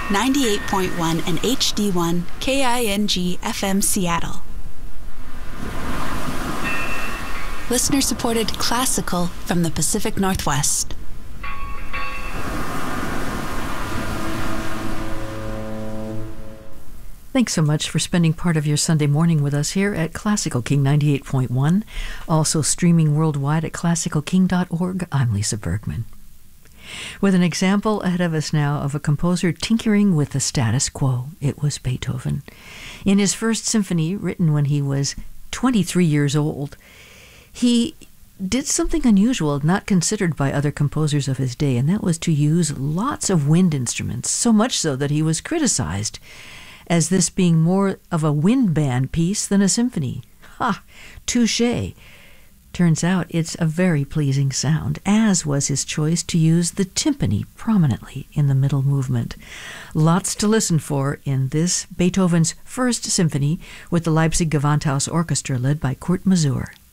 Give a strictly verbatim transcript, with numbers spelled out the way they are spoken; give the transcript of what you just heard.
ninety-eight point one and H D one K I N G F M Seattle. Listener-supported classical from the Pacific Northwest. Thanks so much for spending part of your Sunday morning with us here at Classical King ninety-eight point one, also streaming worldwide at classical king dot org. I'm Lisa Bergman. With an example ahead of us now of a composer tinkering with the status quo, it was Beethoven. In his first symphony, written when he was twenty-three years old, he did something unusual, not considered by other composers of his day, and that was to use lots of wind instruments, so much so that he was criticized as this being more of a wind band piece than a symphony. Ha! Touché! Turns out it's a very pleasing sound, as was his choice to use the timpani prominently in the middle movement. Lots to listen for in this Beethoven's First Symphony with the Leipzig Gewandhaus Orchestra led by Kurt Masur.